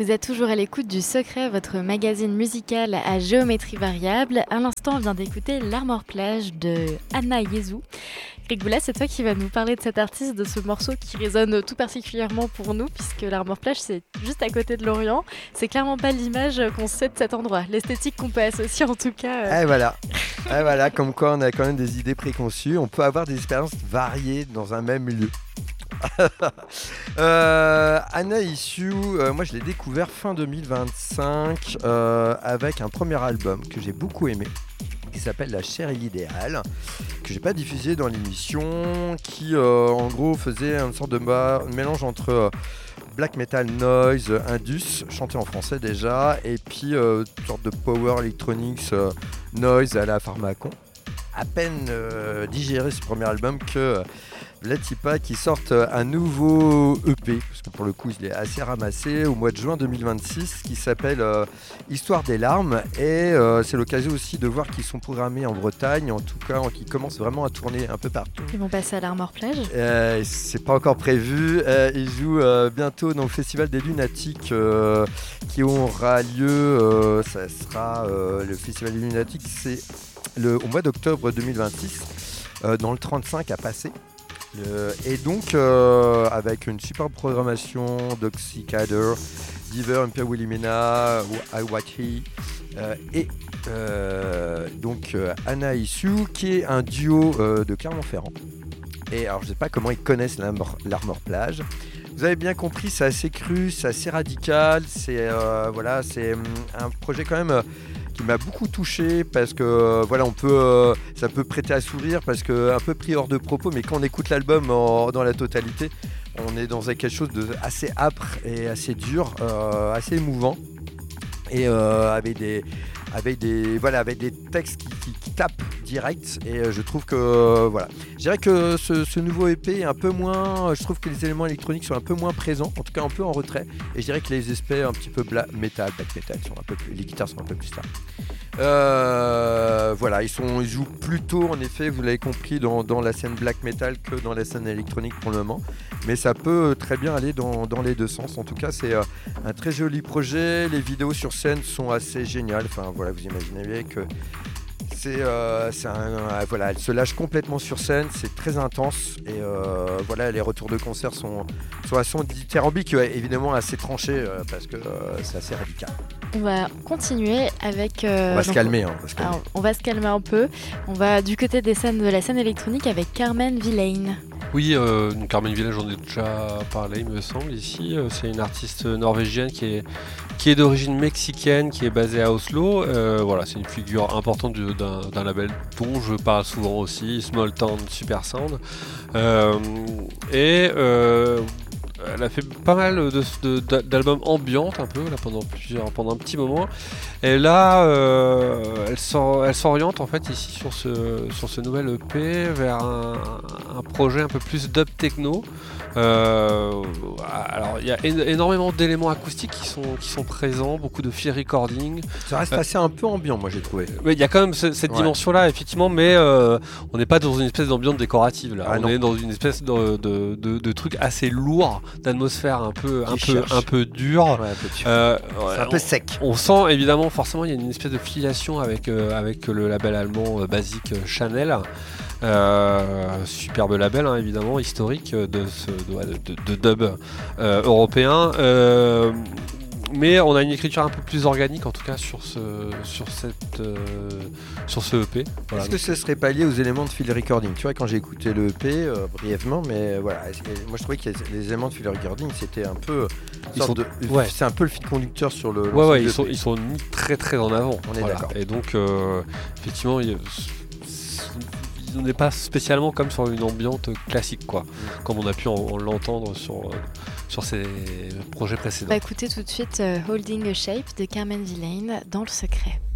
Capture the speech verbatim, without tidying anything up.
Vous êtes toujours à l'écoute du Secret, votre magazine musical à géométrie variable. À l'instant, on vient d'écouter L'Armor Plage de Anna Yezou. Greg, c'est toi qui vas nous parler de cet artiste, de ce morceau qui résonne tout particulièrement pour nous, puisque l'Armor Plage, c'est juste à côté de Lorient. C'est clairement pas l'image qu'on sait de cet endroit, l'esthétique qu'on peut associer en tout cas. Euh... Et voilà. Et voilà, comme quoi on a quand même des idées préconçues. On peut avoir des expériences variées dans un même lieu. euh, Anna Yezou, euh, moi je l'ai découvert fin deux mille vingt-cinq euh, avec un premier album que j'ai beaucoup aimé, qui s'appelle La chair et l'idéal, que j'ai pas diffusé dans l'émission, qui euh, en gros faisait une sorte de ma- mélange entre euh, black metal, noise, indus, chanté en français déjà, et puis euh, une sorte de power electronics, euh, noise à la Pharmacon. À peine euh, digéré ce premier album que euh, Latipa qui sortent un nouveau E P, parce que pour le coup il est assez ramassé, au mois de juin deux mille vingt-six, qui s'appelle euh, Histoire des larmes, et euh, c'est l'occasion aussi de voir qu'ils sont programmés en Bretagne, en tout cas qu'ils commencent vraiment à tourner un peu partout. Ils vont passer à l'Armor Plage euh, C'est pas encore prévu, euh, ils jouent euh, bientôt dans le Festival des Lunatiques euh, qui aura lieu, euh, ça sera euh, le Festival des Lunatiques, c'est le, au mois d'octobre deux mille vingt-six, euh, dans le trente-cinq à Passé. Euh, et donc euh, avec une superbe programmation d'Oxycader, Diver, Impia Willimena, Iwaki euh, et euh, donc euh, Anna Yezou, qui est un duo euh, de Clermont-Ferrand. Et alors je sais pas comment ils connaissent l'Armor, l'Armor Plage. Vous avez bien compris, c'est assez cru, c'est assez radical, c'est euh, voilà, c'est un projet quand même. Euh, qui m'a beaucoup touché parce que euh, voilà, on peut, euh, ça peut prêter à sourire parce que un peu pris hors de propos, mais quand on écoute l'album en, dans la totalité, on est dans quelque chose de assez âpre et assez dur, euh, assez émouvant, et euh, avec des avec des voilà avec des textes qui, qui, qui tapent direct, et euh, je trouve que euh, voilà, je dirais que ce, ce nouveau E P est un peu moins, je trouve que les éléments électroniques sont un peu moins présents, en tout cas un peu en retrait, et je dirais que les aspects un petit peu bla- metal, black metal sont un peu plus, les guitares sont un peu plus là. Euh, voilà, ils sont, ils jouent plutôt, en effet, vous l'avez compris, dans, dans la scène black metal que dans la scène électronique pour le moment, mais ça peut très bien aller dans, dans les deux sens. En tout cas, c'est euh, un très joli projet. Les vidéos sur scène sont assez géniales. Enfin voilà, vous imaginez bien que c'est, euh, c'est un, euh, voilà, elle se lâche complètement sur scène, c'est très intense, et euh, voilà, les retours de concert sont, sont assez dithyrambiques, évidemment assez tranchés euh, parce que euh, c'est assez radical. On va continuer avec... Euh, on va donc, se calmer. Hein, on, va se calmer. Alors, on va se calmer un peu. On va du côté des scènes de la scène électronique avec Carmen Villain. Oui, euh, Carmen Villain, j'en ai déjà parlé, il me semble, ici. C'est une artiste norvégienne qui est, qui est d'origine mexicaine, qui est basée à Oslo. Euh, voilà, c'est une figure importante du, d'un, d'un label dont je parle souvent aussi, Small Town Super Sound. Euh, et... Euh, Elle a fait pas mal de, de, d'albums ambiantes un peu là, pendant, plusieurs, pendant un petit moment. Et là, euh, elle, s'or, elle s'oriente en fait ici sur ce, sur ce nouvel E P vers un, un projet un peu plus dub techno. Euh, alors il y a é- énormément d'éléments acoustiques qui sont, qui sont présents, beaucoup de field recording. Ça reste euh, assez un peu ambiant, moi j'ai trouvé. Mais il y a quand même ce, cette ouais. dimension-là, effectivement, mais euh, on n'est pas dans une espèce d'ambiance décorative là. Ah, on non. est dans une espèce de, de, de, de truc assez lourd, d'atmosphère un peu, un peu, un peu dur. Ouais, un peu dur. Euh, ouais, c'est un on, peu sec. On sent évidemment, forcément, il y a une espèce de filiation avec, euh, avec le label allemand euh, basique euh, Chanel. Euh, superbe label hein, évidemment historique de ce de, de, de dub euh, européen, euh, mais on a une écriture un peu plus organique en tout cas sur ce sur cette euh, sur ce E P. Voilà, Est-ce que ce serait pas lié aux éléments de field recording? Tu vois, quand j'ai écouté le E P euh, brièvement, mais voilà, moi je trouvais que les éléments de field recording c'était un peu ils sont de, ouais. c'est un peu le fil conducteur sur le. Ouais ouais, ils sont ils sont mis très très en avant. On est voilà. d'accord. Et donc euh, effectivement il on n'est pas spécialement comme sur une ambiante classique quoi, mmh. comme on a pu en, en l'entendre sur, euh, sur ces projets précédents. On va écouter tout de suite euh, Holding a Shape de Carmen Villain dans Le Secret.